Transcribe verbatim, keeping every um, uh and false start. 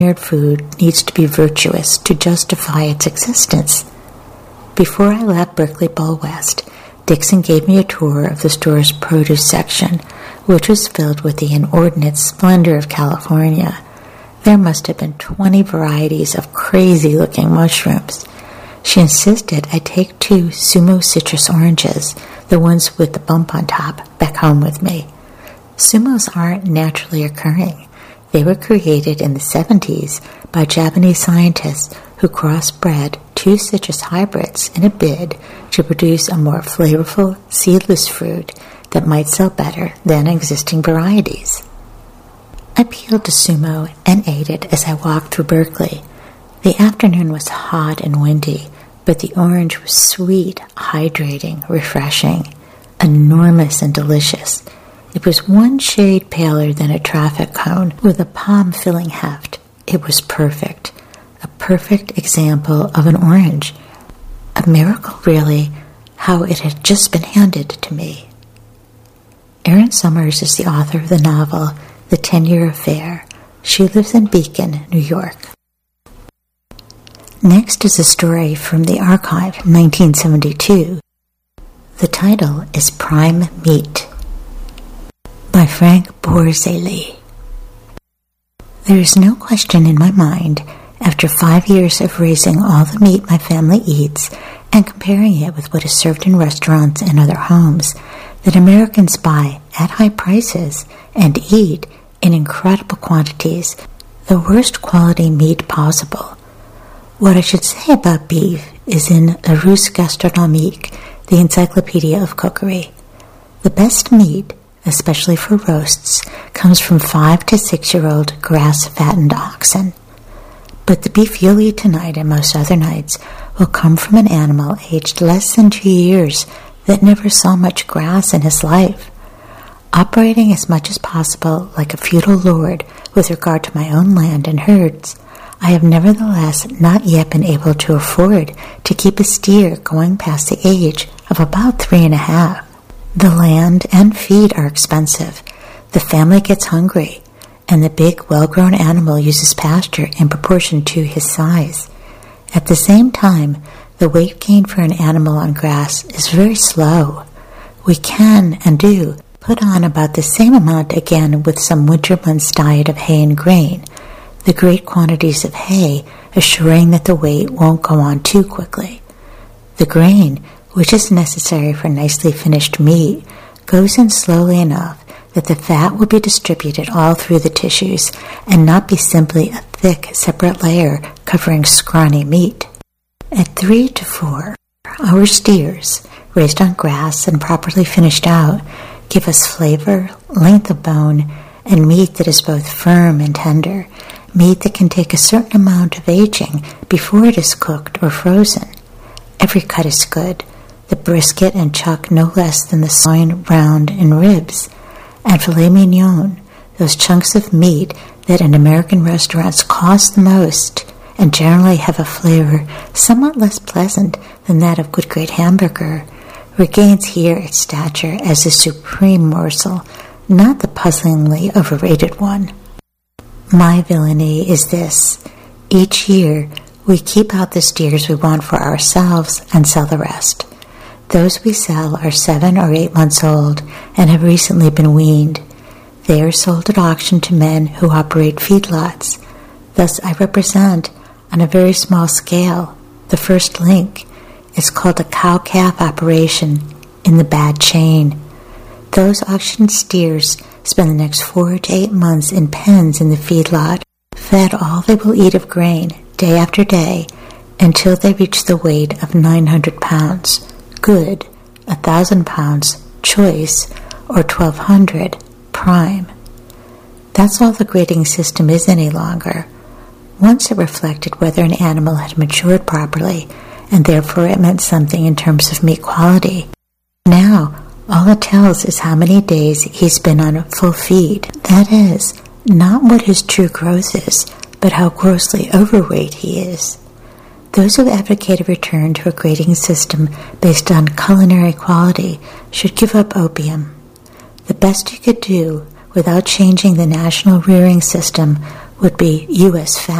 engineered food needs to be virtuous to justify its existence. Before I left Berkeley Bowl West, Dixon gave me a tour of the store's produce section, which was filled with the inordinate splendor of California. There must have been twenty varieties of crazy-looking mushrooms. She insisted I take two Sumo citrus oranges, the ones with the bump on top, back home with me. Sumos aren't naturally occurring. They were created in the seventies by Japanese scientists who crossbred two citrus hybrids in a bid to produce a more flavorful, seedless fruit that might sell better than existing varieties. I peeled a Sumo and ate it as I walked through Berkeley. The afternoon was hot and windy, but the orange was sweet, hydrating, refreshing, enormous and delicious. It was one shade paler than a traffic cone with a palm-filling heft. It was perfect. A perfect example of an orange. A miracle, really, how it had just been handed to me. Erin Summers is the author of the novel The Ten-Year Affair. She lives in Beacon, New York. Next is a story from the archive, nineteen seventy-two. The title is Prime Meat, by Frank Borzilli. There is no question in my mind, after five years of raising all the meat my family eats and comparing it with what is served in restaurants and other homes, that Americans buy at high prices and eat in incredible quantities the worst quality meat possible. What I should say about beef is in La Russe Gastronomique, the Encyclopedia of Cookery. The best meat, especially for roasts, comes from five to six-year-old grass-fattened oxen. But the beef you'll eat tonight and most other nights will come from an animal aged less than two years that never saw much grass in his life. Operating as much as possible like a feudal lord with regard to my own land and herds, I have nevertheless not yet been able to afford to keep a steer going past the age of about three and a half. The land and feed are expensive. The family gets hungry, and the big, well-grown animal uses pasture in proportion to his size. At the same time, the weight gain for an animal on grass is very slow. We can, and do, put on about the same amount again with some winter months' diet of hay and grain, the great quantities of hay assuring that the weight won't go on too quickly. The grain, which is necessary for nicely finished meat, goes in slowly enough that the fat will be distributed all through the tissues and not be simply a thick, separate layer covering scrawny meat. At three to four, our steers, raised on grass and properly finished out, give us flavor, length of bone, and meat that is both firm and tender, meat that can take a certain amount of aging before it is cooked or frozen. Every cut is good, the brisket and chuck no less than the sirloin, round, and ribs, and filet mignon, those chunks of meat that in American restaurants cost the most and generally have a flavor somewhat less pleasant than that of good grade hamburger, regains here its stature as a supreme morsel, not the puzzlingly overrated one. My villainy is this. Each year, we keep out the steers we want for ourselves and sell the rest. Those we sell are seven or eight months old and have recently been weaned. They are sold at auction to men who operate feedlots. Thus, I represent, on a very small scale, the first link. It's called a cow-calf operation in the bad chain. Those auctioned steers spend the next four to eight months in pens in the feedlot, fed all they will eat of grain, day after day, until they reach the weight of nine hundred pounds, good, one thousand pounds, choice, or twelve hundred, prime. That's all the grading system is any longer. Once it reflected whether an animal had matured properly, and therefore it meant something in terms of meat quality. Now, all it tells is how many days he's been on a full feed. That is, not what his true growth is, but how grossly overweight he is. Those who advocate a return to a grading system based on culinary quality should give up opium. The best you could do, without changing the national rearing system, would be U S